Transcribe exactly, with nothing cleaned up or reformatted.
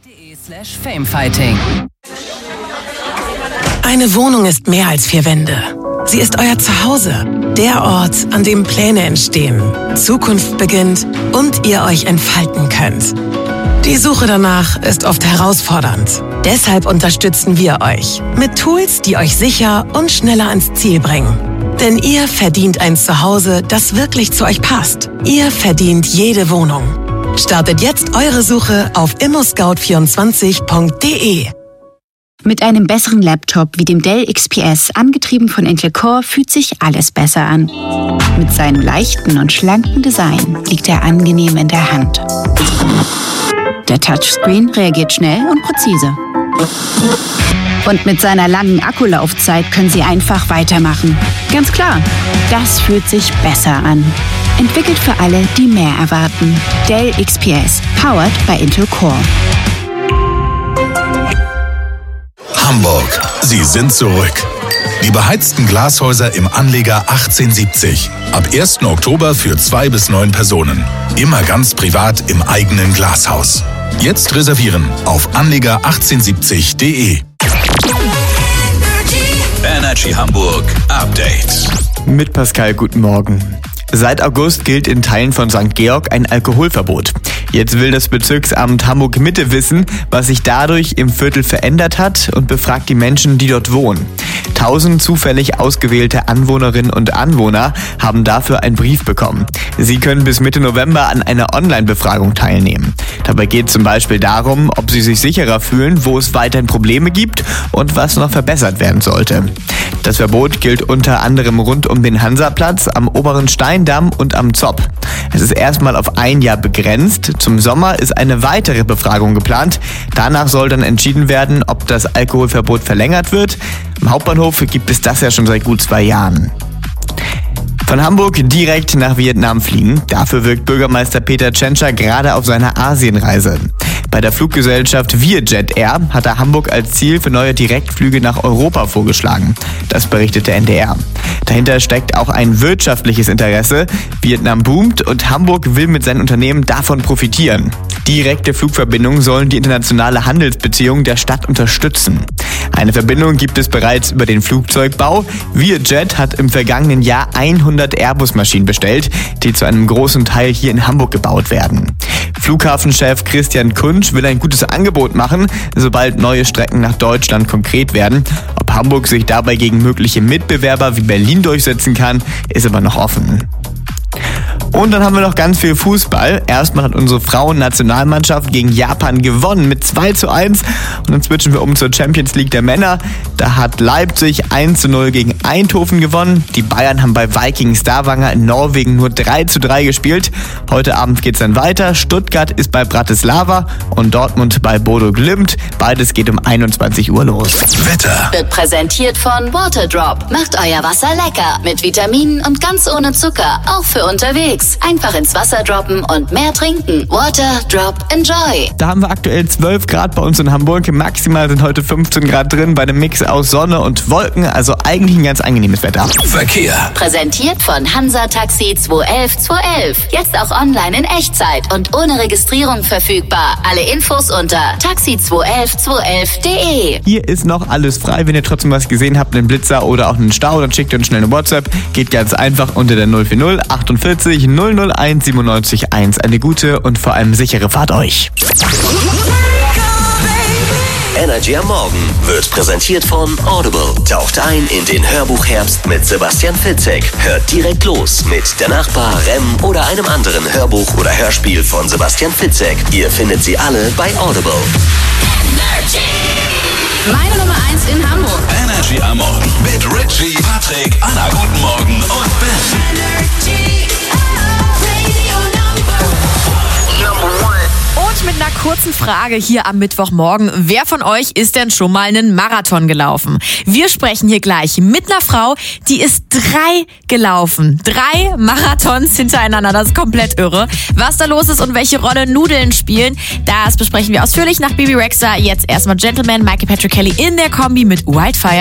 de slash famefighting. Eine Wohnung ist mehr als vier Wände. Sie ist euer Zuhause, der Ort, an dem Pläne entstehen, Zukunft beginnt und ihr euch entfalten könnt. Die Suche danach ist oft herausfordernd. Deshalb unterstützen wir euch mit Tools, die euch sicher und schneller ans Ziel bringen. Denn ihr verdient ein Zuhause, das wirklich zu euch passt. Ihr verdient jede Wohnung. Startet jetzt eure Suche auf immo scout vierundzwanzig punkt de. Mit einem besseren Laptop wie dem Dell X P S, angetrieben von Intel Core, fühlt sich alles besser an. Mit seinem leichten und schlanken Design liegt er angenehm in der Hand. Der Touchscreen reagiert schnell und präzise. Und mit seiner langen Akkulaufzeit können Sie einfach weitermachen. Ganz klar, das fühlt sich besser an. Entwickelt für alle, die mehr erwarten. Dell X P S, powered by Intel Core. Hamburg, sie sind zurück. Die beheizten Glashäuser im Anleger achtzehnhundertsiebzig. Ab ersten Oktober für zwei bis neun Personen. Immer ganz privat im eigenen Glashaus. Jetzt reservieren auf anleger achtzehnhundertsiebzig punkt de. Energy Hamburg Update. Mit Pascal, guten Morgen. Seit August gilt in Teilen von Sankt Georg ein Alkoholverbot. Jetzt will das Bezirksamt Hamburg-Mitte wissen, was sich dadurch im Viertel verändert hat, und befragt die Menschen, die dort wohnen. Tausend zufällig ausgewählte Anwohnerinnen und Anwohner haben dafür einen Brief bekommen. Sie können bis Mitte November an einer Online-Befragung teilnehmen. Dabei geht es zum Beispiel darum, ob sie sich sicherer fühlen, wo es weiterhin Probleme gibt und was noch verbessert werden sollte. Das Verbot gilt unter anderem rund um den Hansaplatz, am oberen Steindamm und am Zopp. Es ist erstmal auf ein Jahr begrenzt. Zum Sommer ist eine weitere Befragung geplant. Danach soll dann entschieden werden, ob das Alkoholverbot verlängert wird. Im Hauptbahnhof gibt es das ja schon seit gut zwei Jahren. Von Hamburg direkt nach Vietnam fliegen. Dafür wirkt Bürgermeister Peter Tschentscher gerade auf seiner Asienreise. Bei der Fluggesellschaft Vietjet Air hat er Hamburg als Ziel für neue Direktflüge nach Europa vorgeschlagen. Das berichtet der N D R. Dahinter steckt auch ein wirtschaftliches Interesse. Vietnam boomt und Hamburg will mit seinen Unternehmen davon profitieren. Direkte Flugverbindungen sollen die internationale Handelsbeziehung der Stadt unterstützen. Eine Verbindung gibt es bereits über den Flugzeugbau. Vietjet hat im vergangenen Jahr hundert Airbus-Maschinen bestellt, die zu einem großen Teil hier in Hamburg gebaut werden. Flughafenchef Christian Kunsch will ein gutes Angebot machen, sobald neue Strecken nach Deutschland konkret werden. Ob Hamburg sich dabei gegen mögliche Mitbewerber wie Berlin durchsetzen kann, ist aber noch offen. Und dann haben wir noch ganz viel Fußball. Erstmal hat unsere Frauen-Nationalmannschaft gegen Japan gewonnen mit zwei zu eins. Und dann switchen wir um zur Champions League der Männer. Da hat Leipzig eins zu null gegen Eindhoven gewonnen. Die Bayern haben bei Viking Stavanger in Norwegen nur drei zu drei gespielt. Heute Abend geht's dann weiter. Stuttgart ist bei Bratislava und Dortmund bei Bodo Glimt. Beides geht um einundzwanzig Uhr los. Wetter Wird präsentiert von Waterdrop. Macht euer Wasser lecker mit Vitaminen und ganz ohne Zucker. Auch für unterwegs. Einfach ins Wasser droppen und mehr trinken. Water, Drop, Enjoy. Da haben wir aktuell zwölf Grad bei uns in Hamburg. Maximal sind heute fünfzehn Grad drin bei einem Mix aus Sonne und Wolken. Also eigentlich ein ganz angenehmes Wetter. Verkehr. Präsentiert von Hansa Taxi zwei elf zwei elf. Jetzt auch online in Echtzeit und ohne Registrierung verfügbar. Alle Infos unter taxi zwei elf zwei elf punkt de. Hier ist noch alles frei. Wenn ihr trotzdem was gesehen habt, einen Blitzer oder auch einen Stau, dann schickt ihr uns schnell eine WhatsApp. Geht ganz einfach unter der null vier null achtundvierzig null null eins siebenundneunzig eins. Eine gute und vor allem sichere Fahrt euch. Energy am Morgen wird präsentiert von Audible. Taucht ein in den Hörbuchherbst mit Sebastian Fitzek. Hört direkt los mit Der Nachbar, Rem oder einem anderen Hörbuch oder Hörspiel von Sebastian Fitzek. Ihr findet sie alle bei Audible. Energy. Meine Nummer eins in Hamburg. Energy am Morgen mit Richie, Patrick, Anna, guten Morgen und Ben. Energy. Und mit einer kurzen Frage hier am Mittwochmorgen. Wer von euch ist denn schon mal einen Marathon gelaufen? Wir sprechen hier gleich mit einer Frau, die ist drei gelaufen. Drei Marathons hintereinander. Das ist komplett irre. Was da los ist und welche Rolle Nudeln spielen, das besprechen wir ausführlich nach Bibi Rexha. Jetzt erstmal Gentleman, Michael Patrick Kelly in der Kombi mit Wildfire.